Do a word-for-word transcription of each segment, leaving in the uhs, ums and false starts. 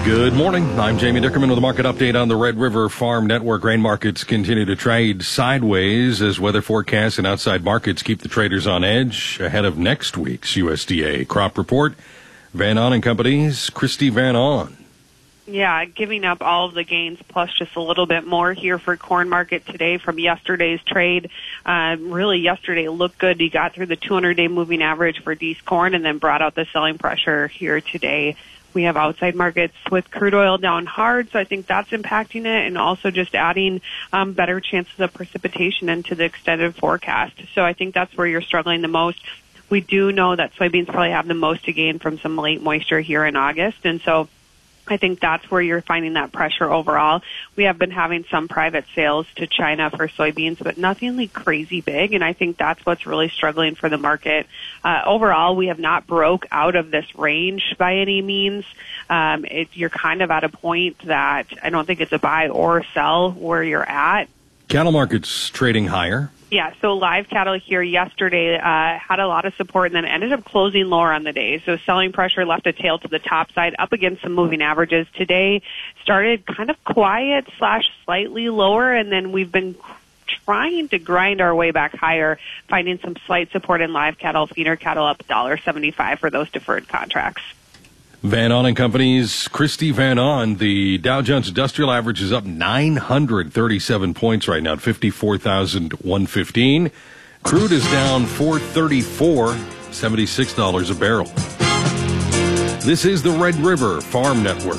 Good morning. I'm Jamie Dickerman with a market update on the Red River Farm Network. Grain markets continue to trade sideways as weather forecasts and outside markets keep the traders on edge ahead of next week's U S D A crop report. Van On and Company's Christy Van On. Yeah, giving up all of the gains plus just a little bit more here for corn market today from yesterday's trade. Uh, really, yesterday looked good. You got through the two hundred day moving average for D's corn and then brought out the selling pressure here today. We have outside markets with crude oil down hard, so I think that's impacting it, and also just adding um, better chances of precipitation into the extended forecast. So I think that's where you're struggling the most. We do know that soybeans probably have the most to gain from some late moisture here in August, and so I think that's where you're finding that pressure overall. We have been having some private sales to China for soybeans, but nothing like crazy big, and I think that's what's really struggling for the market. Uh, overall, we have not broke out of this range by any means. Um, it, you're kind of at a point that I don't think it's a buy or a sell where you're at. Cattle markets trading higher. Yeah, so live cattle here yesterday uh, had a lot of support and then ended up closing lower on the day. So selling pressure left a tail to the top side up against some moving averages. Today started kind of quiet slash slightly lower, and then we've been trying to grind our way back higher, finding some slight support in live cattle, feeder cattle up one dollar seventy-five for those deferred contracts. Van On and Company's Christy Van On. The Dow Jones Industrial Average is up nine hundred thirty-seven points right now at fifty-four thousand one hundred fifteen. Crude is down four thirty-four, seventy-six dollars a barrel. This is the Red River Farm Network.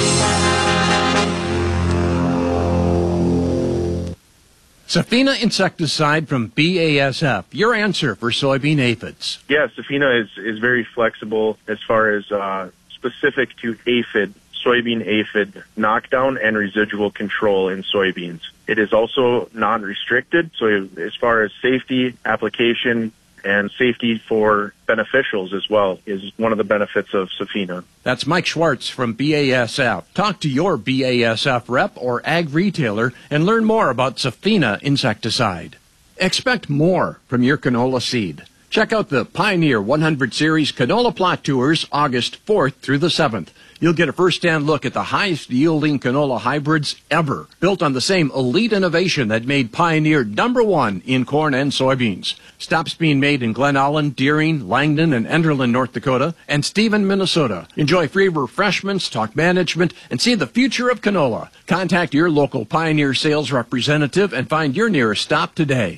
Safina insecticide from B A S F, your answer for soybean aphids. Yeah, Safina is, is very flexible as far as uh, specific to aphid, soybean aphid knockdown and residual control in soybeans. It is also non-restricted, so as far as safety, application, and safety for beneficials as well is one of the benefits of Safina. That's Mike Schwartz from B A S F. Talk to your B A S F rep or ag retailer and learn more about Safina insecticide. Expect more from your canola seed. Check out the Pioneer one hundred Series Canola Plot Tours August fourth through the seventh. You'll get a first-hand look at the highest-yielding canola hybrids ever, built on the same elite innovation that made Pioneer number one in corn and soybeans. Stops being made in Glen Allen, Deering, Langdon, and Enderlin, North Dakota, and Stephen, Minnesota. Enjoy free refreshments, talk management, and see the future of canola. Contact your local Pioneer sales representative and find your nearest stop today.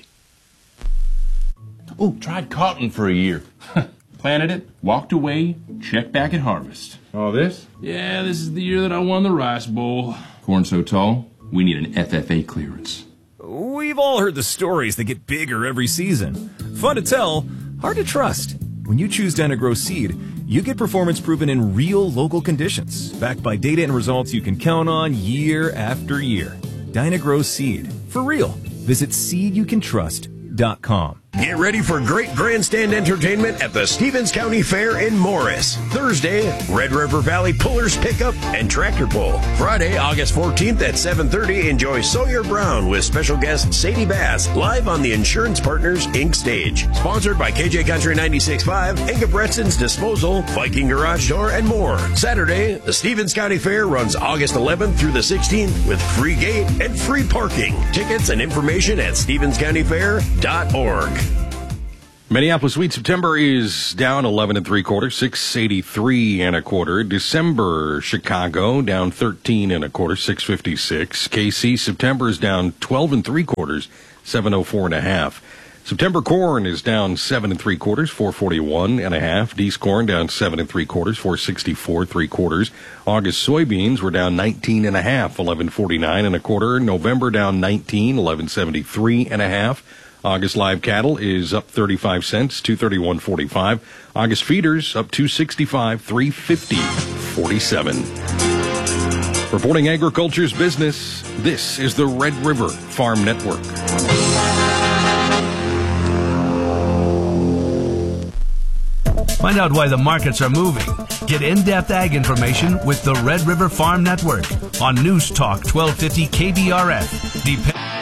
Oh, tried cotton for a year. Planted it, walked away, checked back at harvest. Oh, this? Yeah, this is the year that I won the Rice Bowl. Corn so tall, we need an F F A clearance. We've all heard the stories that get bigger every season. Fun to tell, hard to trust. When you choose Dyna-Gro Seed, you get performance proven in real local conditions, backed by data and results you can count on year after year. Dyna-Gro Seed. For real. Visit seed you can trust dot com. Get ready for great grandstand entertainment at the Stevens County Fair in Morris. Thursday, Red River Valley Pullers Pickup and Tractor Pull. Friday, August fourteenth at seven thirty, enjoy Sawyer Brown with special guest Sadie Bass live on the Insurance Partners Incorporated stage. Sponsored by K J Country ninety-six point five, Inga Bretson's Disposal, Viking Garage Door, and more. Saturday, the Stevens County Fair runs August eleventh through the sixteenth with free gate and free parking. Tickets and information at stevens county fair dot org. Minneapolis wheat September is down eleven and three quarters, six eighty-three and a quarter. December Chicago down thirteen and a quarter, six fifty-six. K C September is down twelve and three quarters, seven oh four and a half. September corn is down seven and three quarters, four forty-one and a half. D's corn down seven and three quarters, four sixty-four three quarters. August soybeans were down nineteen and a half, eleven forty-nine and a quarter. November down nineteen, eleven seventy-three and a half. August live cattle is up thirty-five cents, two thirty-one forty-five. August feeders up two sixty-five, three fifty forty-seven. Reporting agriculture's business, this is the Red River Farm Network. Find out why the markets are moving. Get in-depth ag information with the Red River Farm Network on News Talk twelve fifty K B R F. Dep-